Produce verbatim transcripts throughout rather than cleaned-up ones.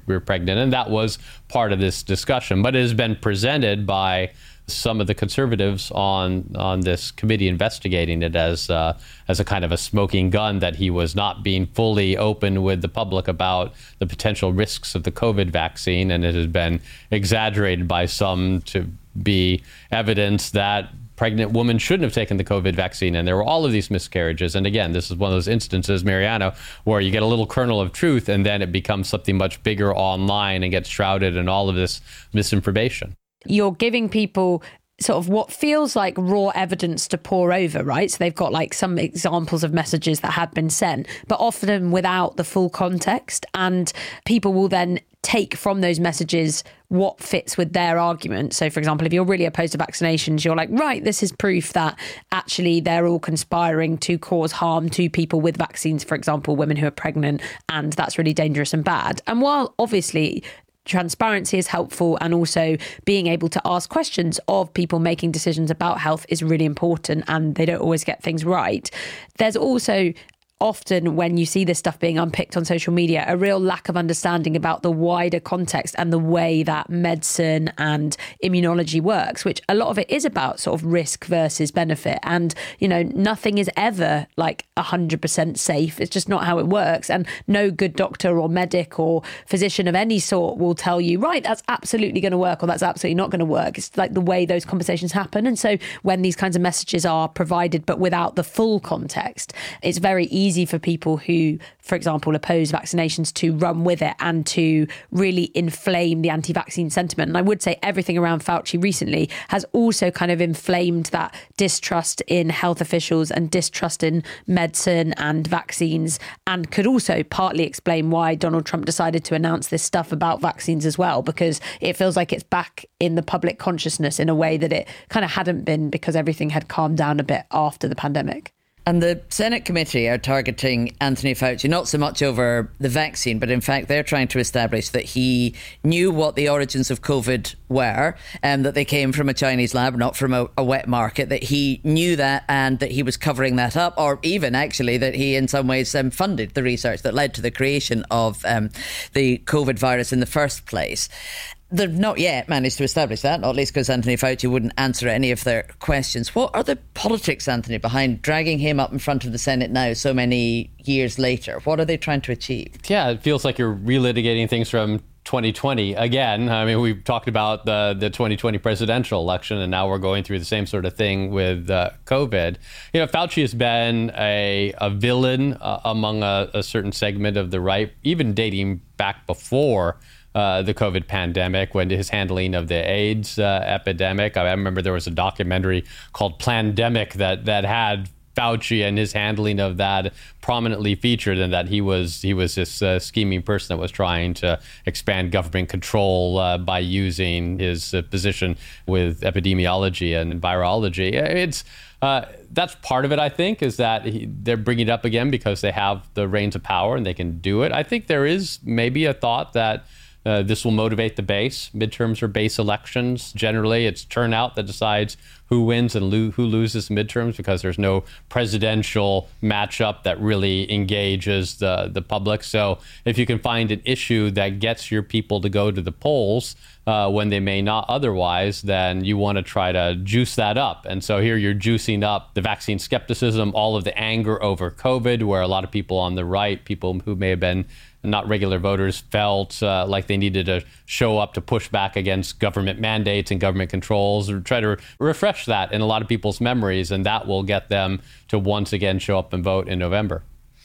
you're pregnant. And that was part of this discussion. But it has been presented by some of the conservatives on on this committee investigating it as uh, as a kind of a smoking gun, that he was not being fully open with the public about the potential risks of the COVID vaccine. And it has been exaggerated by some to be evidence that pregnant women shouldn't have taken the COVID vaccine. And there were all of these miscarriages. And again, this is one of those instances, Mariano, where you get a little kernel of truth and then it becomes something much bigger online and gets shrouded in all of this misinformation. You're giving people sort of what feels like raw evidence to pore over, right? So they've got like some examples of messages that had been sent, but often without the full context. And people will then take from those messages what fits with their argument. So, for example, if you're really opposed to vaccinations, you're like, right, this is proof that actually they're all conspiring to cause harm to people with vaccines, for example, women who are pregnant, and that's really dangerous and bad. And while obviously transparency is helpful, and also being able to ask questions of people making decisions about health is really important, and they don't always get things right, there's also often, when you see this stuff being unpicked on social media, a real lack of understanding about the wider context and the way that medicine and immunology works, which a lot of it is about sort of risk versus benefit. And, you know, nothing is ever like one hundred percent safe. It's just not how it works. And no good doctor or medic or physician of any sort will tell you, right, that's absolutely going to work or that's absolutely not going to work. It's like the way those conversations happen. And so when these kinds of messages are provided, but without the full context, it's very easy for people who, for example, oppose vaccinations to run with it and to really inflame the anti-vaccine sentiment. And I would say everything around Fauci recently has also kind of inflamed that distrust in health officials and distrust in medicine and vaccines, and could also partly explain why Donald Trump decided to announce this stuff about vaccines as well, because it feels like it's back in the public consciousness in a way that it kind of hadn't been, because everything had calmed down a bit after the pandemic. And the Senate committee are targeting Anthony Fauci, not so much over the vaccine, but in fact, they're trying to establish that he knew what the origins of COVID were, and that they came from a Chinese lab, not from a, a wet market, that he knew that and that he was covering that up, or even actually that he in some ways um, funded the research that led to the creation of um, the COVID virus in the first place. They've not yet managed to establish that, not least because Anthony Fauci wouldn't answer any of their questions. What are the politics, Anthony, behind dragging him up in front of the Senate now so many years later? What are they trying to achieve? Yeah, it feels like you're relitigating things from twenty twenty again. I mean, we've talked about the, the twenty twenty presidential election, and now we're going through the same sort of thing with uh, COVID. You know, Fauci has been a, a villain uh, among a, a certain segment of the right, even dating back before Uh, the COVID pandemic, when his handling of the AIDS uh, epidemic. I remember there was a documentary called Plandemic that that had Fauci and his handling of that prominently featured, and that he was he was this uh, scheming person that was trying to expand government control uh, by using his uh, position with epidemiology and virology. It's uh, that's part of it, I think, is that he, they're bringing it up again because they have the reins of power and they can do it. I think there is maybe a thought that Uh, this will motivate the base. Midterms are base elections. Generally, it's turnout that decides who wins and lo- who loses midterms, because there's no presidential matchup that really engages the, the public. So if you can find an issue that gets your people to go to the polls uh, when they may not otherwise, then you want to try to juice that up. And so here you're juicing up the vaccine skepticism, all of the anger over COVID, where a lot of people on the right, people who may have been not regular voters, felt uh, like they needed to show up to push back against government mandates and government controls, or try to re- refresh that in a lot of people's memories, and that will get them to once again show up and vote in November.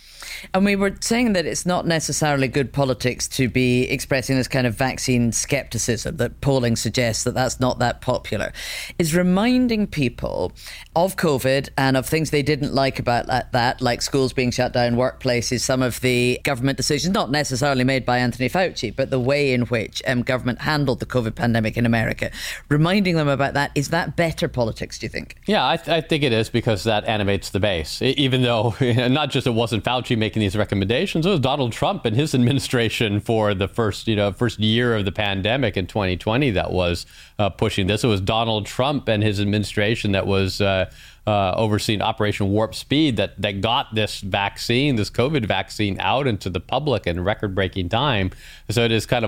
And we were saying that it's not necessarily good politics to be expressing this kind of vaccine skepticism, that polling suggests that that's not that popular. Is reminding people of COVID and of things they didn't like about that, that, like schools being shut down, workplaces, some of the government decisions, not necessarily made by Anthony Fauci, but the way in which um, government handled the COVID pandemic in America. Reminding them about that, is that better politics, do you think? Yeah, I, th- I think it is, because that animates the base. I- even though, not just it wasn't Fauci making making these recommendations, it was Donald Trump and his administration for the first, you know, first year of the pandemic in twenty twenty that was uh, pushing this. It was Donald Trump and his administration that was uh, uh, overseeing Operation Warp Speed that that got this vaccine, this COVID vaccine, out into the public in record-breaking time. So it is kind of